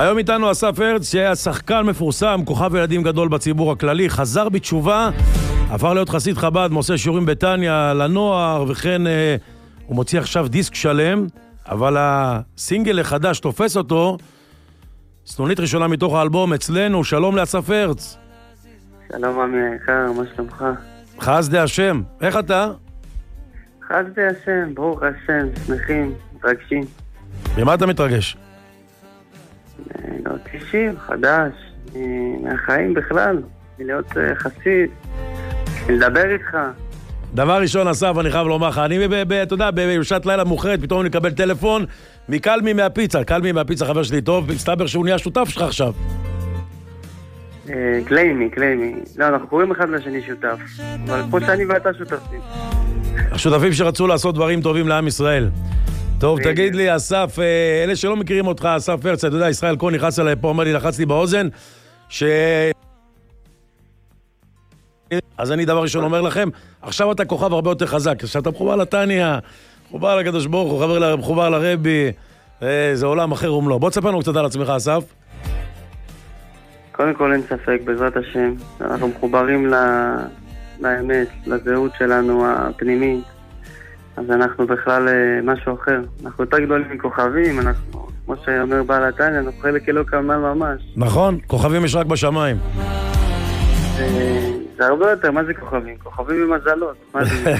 היום איתנו אסף הרץ, שהיה שחקן מפורסם, כוכב ילדים גדול בציבור הכללי, חזר בתשובה, הפך להיות חסיד חב"ד, מוצא שיעורים בטניה לנוער, וכן הוא מוציא עכשיו דיסק שלם, אבל הסינגל החדש תופס אותו, סנונית ראשונה מתוך האלבום אצלנו. שלום לאסף הרץ. שלום עמי היקר, מה שלומך? חסדי השם, איך אתה? חסדי השם, ברוך השם, שמחים, מתרגשים. במה אתה מתרגש? להוציא שיר חדש, מהחיים בכלל, להיות חסיד, לדבר איתך. דבר ראשון, אסף, אני חייב לומר לך, אני, אתה יודע, בשעת לילה מאוחרת, פתאום אני מקבל טלפון מקלמי מהפיצה, קלמי מהפיצה, חבר שלי טוב, מסתבר שהוא נהיה שותף שלך עכשיו. קליימי. לא, אנחנו קוראים אחד לשני שותף, אבל כמו שאני ואתה שותפים. השותפים שרצו לעשות דברים טובים לעם ישראל. טוב, תגיד לי, אסף, אלה שלא מכירים אותך, אסף הרץ, אתה יודע, ישראל כהן נכנס אליי פה, אומר לי, לחץ לי באוזן, אז אני דבר ראשון אומר לכם, עכשיו אתה כוכב הרבה יותר חזק, עכשיו אתה מחובר לטניה, מחובר לקדוש ברוך הוא, מחובר לרבי, זה עולם אחר ומלוא. בוא תספר לנו קצת על עצמך, אסף. קודם כל אין ספק, בעזרת השם, אנחנו מחוברים לאמת, לזהות שלנו הפנימית, אז אנחנו בכלל משהו אחר. אנחנו יותר גדולים מכוכבים, אנחנו, כמו שאומר בעל הטניה, אנחנו חלק אלו כמל ממש. נכון, כוכבים יש רק בשמיים. זה הרבה יותר, מה זה כוכבים? כוכבים במזלות, מה זה?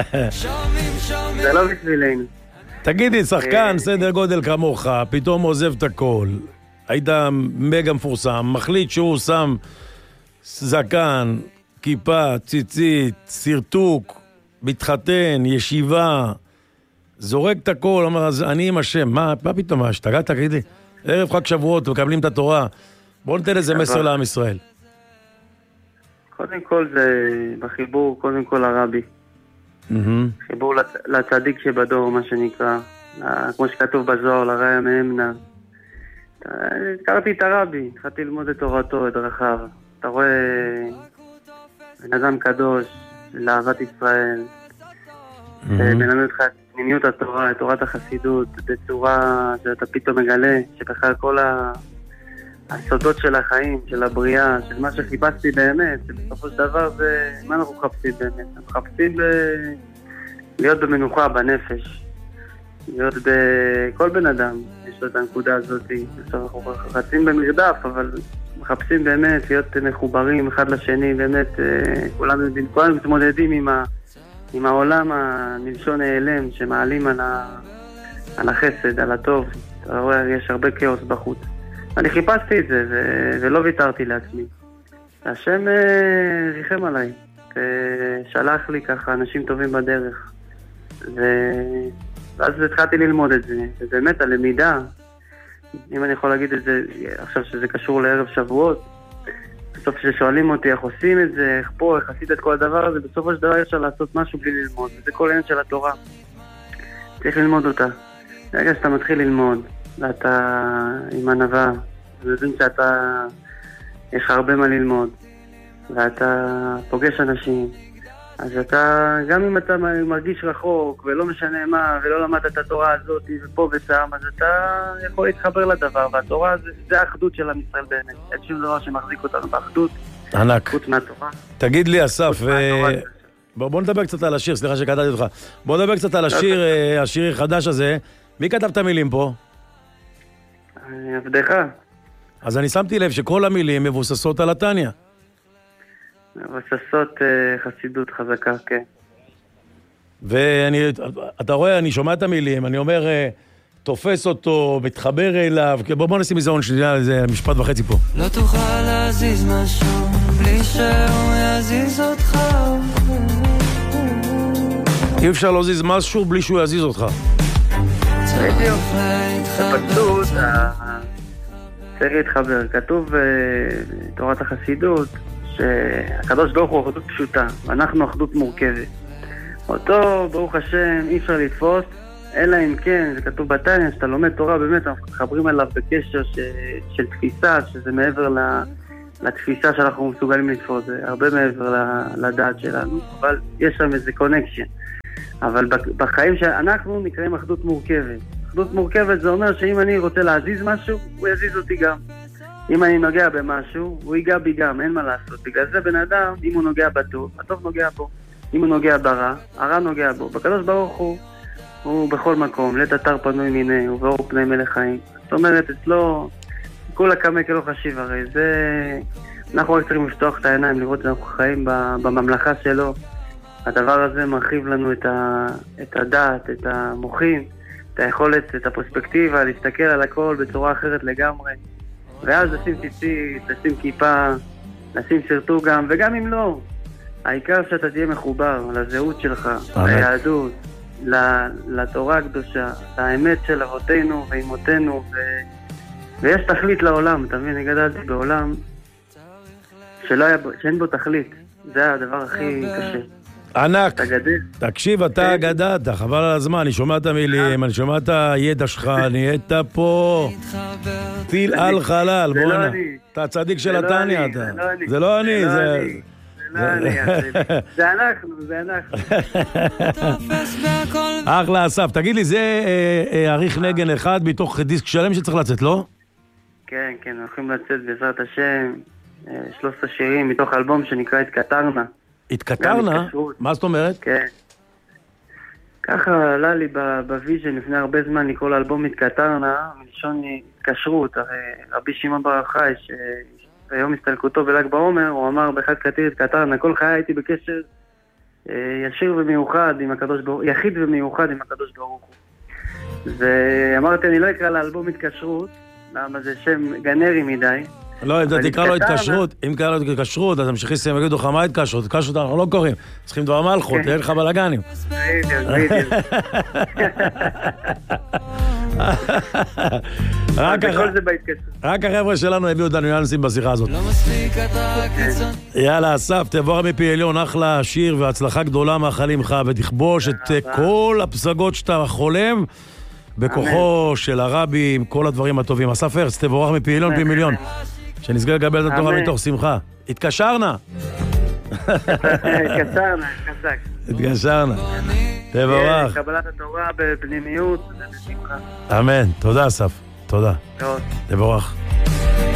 זה לא בשבילנו. תגידי, שחקן סדר גודל כמוך, פתאום עוזב את הכל, היית מגה מפורסם, מחליט שהוא שם זקן, כיפה, ציצית, סרטוק, מתחתן, ישיבה, זורק את הכל, אומר, אז אני עם השם, מה פתאום, השתגעת, תגידי? ערב חג שבועות, מקבלים את התורה, בואו ניתן איזה מסר לעם ישראל. קודם כל זה בחיבור, קודם כל הרבי. חיבור לצדיק שבדור, מה שנקרא. כמו שכתוב בזוהר, לראיה מאמנה. הכרתי את הרבי, התחלתי ללמוד את תורתו, את דרכיו. אתה רואה בן אדם קדוש, לאהבת ישראל. מלמד אותך את פנימיות התורה, את תורת החסידות, בצורה שאתה פתאום מגלה, שבכלל כל הסודות של החיים, של הבריאה, של מה שחיפשתי באמת, שבסופו של דבר זה, מה אנחנו מחפשים באמת? אנחנו מחפשים להיות במנוחה, בנפש. להיות בכל בן אדם, יש לו את הנקודה הזאת. אנחנו רצים במרדף, אבל מחפשים באמת להיות מחוברים אחד לשני, באמת כולנו מתמודדים עם העולם המלשון העלם, שמעלים על החסד, על הטוב. אתה רואה, יש הרבה כאוס בחוץ. אני חיפשתי את זה, ולא ויתרתי לעצמי. השם ריחם עליי, שלח לי ככה אנשים טובים בדרך. ואז התחלתי ללמוד את זה, ובאמת הלמידה, אם אני יכול להגיד את זה, עכשיו שזה קשור לערב שבועות, בסוף ששואלים אותי איך עושים את זה, איך פה, איך עשית את כל הדבר הזה, בסופו של דבר אפשר לעשות משהו בלי ללמוד, וזה כל העניין של התורה. צריך ללמוד אותה. ברגע שאתה מתחיל ללמוד, ואתה עם ענווה, ומבין שאתה, יש לך הרבה מה ללמוד, ואתה פוגש אנשים, אז אתה, גם אם אתה מרגיש רחוק, ולא משנה מה, ולא למדת את התורה הזאת, ופה ושם, אז אתה יכול להתחבר לדבר, והתורה זה האחדות של עם ישראל באמת. אין שום דבר שמחזיק אותנו באחדות. ענק. חוץ מהתורה. תגיד לי, אסף, בוא נדבר קצת על השיר, סליחה שקטעתי אותך. בוא נדבר קצת על השיר החדש הזה. מי כתב את המילים פה? עבדך. אז אני שמתי לב שכל המילים מבוססות על הטניה. מבוססות חסידות חזקה, כן. ואתה רואה, אני שומע את המילים, אני אומר, תופס אותו, מתחבר אליו, בוא נשים איזה עון שנייה, זה משפט וחצי פה. לא תוכל להזיז משהו בלי שהוא יזיז אותך. אי אפשר להזיז משהו בלי שהוא יזיז אותך. בדיוק, פשוט, צריך להתחבר. כתוב בתורת החסידות שהקדוש ברוך הוא אחדות פשוטה, ואנחנו אחדות מורכבת. אותו, ברוך השם, אי אפשר לתפוס, אלא אם כן, זה כתוב בטניה, שאתה לומד תורה, באמת אנחנו מתחברים אליו בקשר של תפיסה, שזה מעבר לתפיסה שאנחנו מסוגלים לתפוס, זה הרבה מעבר לדעת שלנו, אבל יש שם איזה קונקשן. אבל בחיים שאנחנו נקראים אחדות מורכבת. אחדות מורכבת זה אומר שאם אני רוצה להזיז משהו, הוא יזיז אותי גם. אם אני נוגע במשהו, הוא ייגע בי גם, אין מה לעשות. בגלל זה בן אדם, אם הוא נוגע בטוב, הטוב נוגע בו. אם הוא נוגע ברע, הרע נוגע בו. בקדוש ברוך הוא בכל מקום, לית אתר פנוי מיני, ובאור פני מלך חיים. זאת אומרת, אצלו, כולה קמא כלא חשיב הרי. זה... אנחנו רק צריכים לפתוח את העיניים, לראות שאנחנו חיים בממלכה שלו. הדבר הזה מרחיב לנו את הדעת, את המוחים, את היכולת, את הפרספקטיבה, להסתכל על הכל בצורה אחרת לגמרי. ואז לשים ציצית, לשים כיפה, לשים סרטו גם, וגם אם לא, העיקר שאתה תהיה מחובר לזהות שלך, ליהדות, לתורה הקדושה, לאמת של אבותינו ואימותינו, ויש תכלית לעולם, אתה מבין? אני גדלתי בעולם שאין בו תכלית, זה הדבר הכי קשה. ענק, תקשיב, אתה גדלת, חבל על הזמן, אני שומע את המילים, אני שומע את הידע שלך, נהיית פה טיל על חלל, בוא'נה, אתה צדיק של התניא, אתה. זה לא אני, זה אנחנו. אחלה אסף, תגיד לי, זה עריך נגן אחד מתוך דיסק שלם שצריך לצאת, לא? כן, הולכים לצאת בעזרת השם 13 שירים מתוך אלבום שנקרא התקטרנה. התקטרנה? מה זאת אומרת? כן. ככה עלה לי בוויז'ן לפני הרבה זמן לקרוא לאלבום התקטרנה, מלשון התקשרות. הרי רבי שמעון בר יוחאי, ביום הסתלקותו בל"ג בעומר, הוא אמר באחד קטיר התקטרנה, כל חיי הייתי בקשר ישיר ומיוחד עם הקדוש ברוך הוא, יחיד ומיוחד עם הקדוש ברוך הוא. ואמרתי, אני לא אקרא לאלבום התקשרות, למה זה שם גנרי מדי. לא, אם אתה תקרא לו התקשרות, אם קרא לו התקשרות, אז המשיכי סיים, יגידו לך, מה התקשרות? התקשרות אנחנו לא קוראים, צריכים דבר מלכות, אין לך בלגנים. בדיוק. רק החבר'ה שלנו הביאו את הניואנסים בשיחה הזאת. יאללה, אסף, תבוא מפי עליון, אחלה שיר והצלחה גדולה מאחלים לך, ותכבוש את כל הפסגות שאתה חולם, בכוחו של הרבי, עם כל הדברים הטובים. אסף הרץ, תבורך מפי עליון פי מיליון. שנזכה לקבל את התורה מתוך שמחה. התקשרנה. התקשרנה. תבורך. קבלת התורה בפנימיות, זה בשמחה. אמן. תודה, אסף. תודה. תבורך.